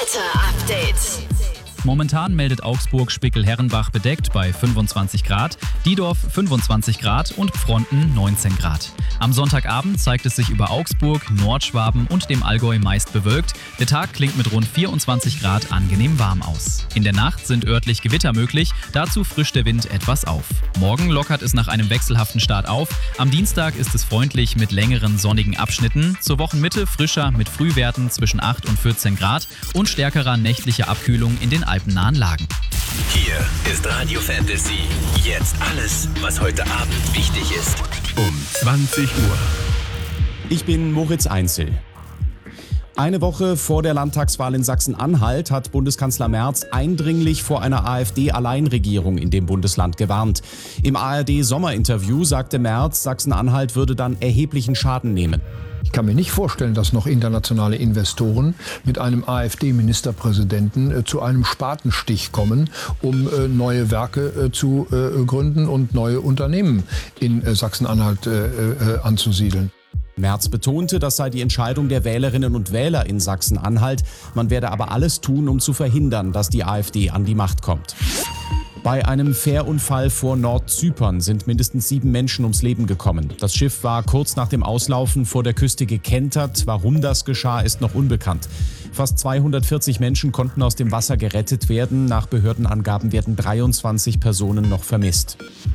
Wetter-Update. Momentan meldet Augsburg-Spickel-Herrenbach bedeckt bei 25 Grad, Diedorf 25 Grad und Pfronten 19 Grad. Am Sonntagabend zeigt es sich über Augsburg, Nordschwaben und dem Allgäu meist bewölkt. Der Tag klingt mit rund 24 Grad angenehm warm aus. In der Nacht sind örtlich Gewitter möglich, dazu frischt der Wind etwas auf. Morgen lockert es nach einem wechselhaften Start auf. Am Dienstag ist es freundlich mit längeren sonnigen Abschnitten. Zur Wochenmitte frischer mit Frühwerten zwischen 8 und 14 Grad und stärkerer nächtlicher Abkühlung in den alpennahen Lagen. Hier ist Radio Fantasy. Jetzt alles, was heute Abend wichtig ist. Um 20 Uhr. Ich bin Moritz Einzel. Eine Woche vor der Landtagswahl in Sachsen-Anhalt hat Bundeskanzler Merz eindringlich vor einer AfD-Alleinregierung in dem Bundesland gewarnt. Im ARD-Sommerinterview sagte Merz, Sachsen-Anhalt würde dann erheblichen Schaden nehmen. Ich kann mir nicht vorstellen, dass noch internationale Investoren mit einem AfD-Ministerpräsidenten zu einem Spatenstich kommen, um neue Werke zu gründen und neue Unternehmen in Sachsen-Anhalt anzusiedeln. Merz betonte, das sei die Entscheidung der Wählerinnen und Wähler in Sachsen-Anhalt. Man werde aber alles tun, um zu verhindern, dass die AfD an die Macht kommt. Bei einem Fährunfall vor Nordzypern sind mindestens 7 Menschen ums Leben gekommen. Das Schiff war kurz nach dem Auslaufen vor der Küste gekentert. Warum das geschah, ist noch unbekannt. Fast 240 Menschen konnten aus dem Wasser gerettet werden. Nach Behördenangaben werden 23 Personen noch vermisst.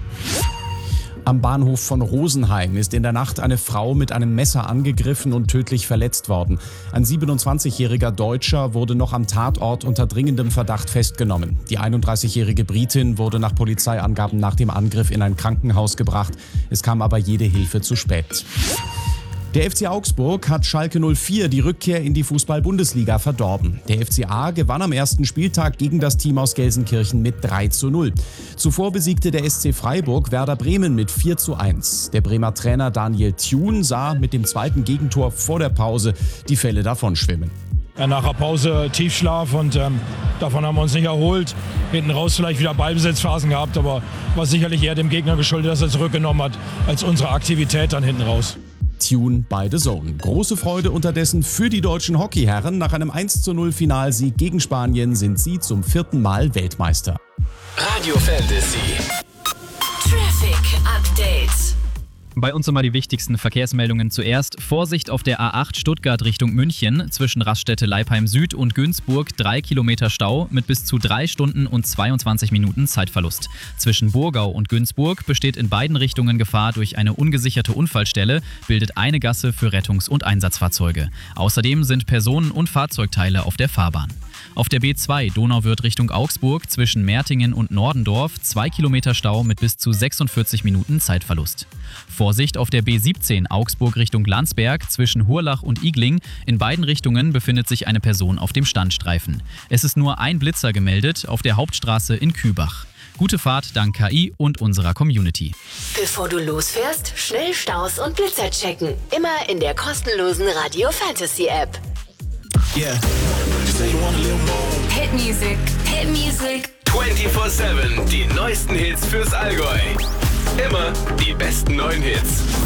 Am Bahnhof von Rosenheim ist in der Nacht eine Frau mit einem Messer angegriffen und tödlich verletzt worden. Ein 27-jähriger Deutscher wurde noch am Tatort unter dringendem Verdacht festgenommen. Die 31-jährige Britin wurde nach Polizeiangaben nach dem Angriff in ein Krankenhaus gebracht. Es kam aber jede Hilfe zu spät. Der FC Augsburg hat Schalke 04 die Rückkehr in die Fußball-Bundesliga verdorben. Der FCA gewann am ersten Spieltag gegen das Team aus Gelsenkirchen mit 3:0. Zuvor besiegte der SC Freiburg Werder Bremen mit 4:1. Der Bremer Trainer Daniel Thune sah mit dem zweiten Gegentor vor der Pause die Fälle davonschwimmen. Ja, nach der Pause Tiefschlaf und davon haben wir uns nicht erholt. Hinten raus vielleicht wieder Ballbesitzphasen gehabt, aber war sicherlich eher dem Gegner geschuldet, dass er zurückgenommen hat, als unsere Aktivität dann hinten raus. Tune by the Zone. Große Freude unterdessen für die deutschen Hockeyherren. Nach einem 1:0 Finalsieg gegen Spanien sind sie zum 4. Mal Weltmeister. Radio Fantasy. Traffic Update. Bei uns nochmal die wichtigsten Verkehrsmeldungen zuerst. Vorsicht auf der A8 Stuttgart Richtung München. Zwischen Raststätte Leipheim Süd und Günzburg 3 Kilometer Stau mit bis zu 3 Stunden und 22 Minuten Zeitverlust. Zwischen Burgau und Günzburg besteht in beiden Richtungen Gefahr durch eine ungesicherte Unfallstelle, bildet eine Gasse für Rettungs- und Einsatzfahrzeuge. Außerdem sind Personen- und Fahrzeugteile auf der Fahrbahn. Auf der B2 Donauwörth Richtung Augsburg zwischen Mertingen und Nordendorf 2 Kilometer Stau mit bis zu 46 Minuten Zeitverlust. Vorsicht auf der B17 Augsburg Richtung Landsberg zwischen Hurlach und Igling. In beiden Richtungen befindet sich eine Person auf dem Standstreifen. Es ist nur ein Blitzer gemeldet auf der Hauptstraße in Kübach. Gute Fahrt dank KI und unserer Community. Bevor du losfährst, schnell Staus und Blitzer checken. Immer in der kostenlosen Radio Fantasy App. Yeah. Hit Music. Hit Music. 24/7 die neuesten Hits fürs Allgäu. Immer die besten neuen Hits.